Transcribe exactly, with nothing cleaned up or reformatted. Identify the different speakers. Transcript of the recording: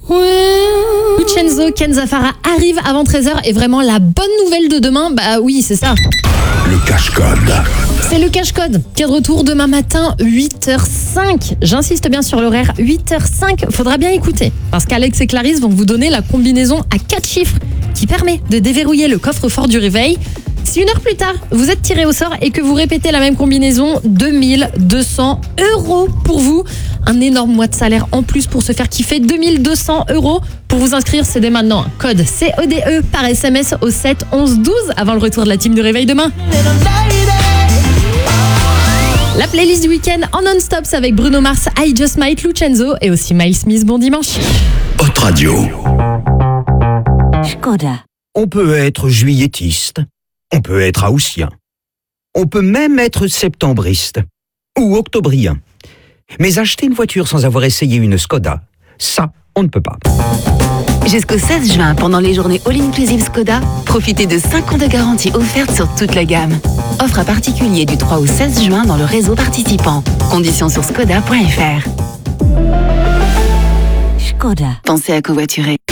Speaker 1: Lucenzo, Ken Zafara arrive avant treize heures et vraiment la bonne nouvelle de demain, bah oui c'est ça.
Speaker 2: Le cache-code.
Speaker 1: C'est le cache-code qui est de retour demain matin huit heures cinq. J'insiste bien sur l'horaire huit heures cinq, faudra bien écouter parce qu'Alex et Clarisse vont vous donner la combinaison à quatre chiffres qui permet de déverrouiller le coffre-fort du réveil. Si une heure plus tard, vous êtes tiré au sort et que vous répétez la même combinaison, deux mille deux cents euros pour vous. Un énorme mois de salaire en plus pour se faire kiffer, deux mille deux cents euros. Pour vous inscrire, c'est dès maintenant. Code C O D E par S M S au sept onze douze avant le retour de la team de réveil demain. La playlist du week-end en non-stop, c'est avec Bruno Mars, I Just Might, Lucenzo et aussi Miles Smith. Bon dimanche.
Speaker 2: Hot Radio.
Speaker 3: Skoda.
Speaker 4: On peut être juilletiste, on peut être haussien, on peut même être septembriste ou octobrien. Mais acheter une voiture sans avoir essayé une Skoda, ça, on ne peut pas.
Speaker 3: Jusqu'au seize juin, pendant les journées All-Inclusive Skoda, profitez de cinq ans de garantie offerte sur toute la gamme. Offre à particulier du trois au seize juin dans le réseau participant. Conditions sur skoda point f r. Skoda. Pensez à covoiturer.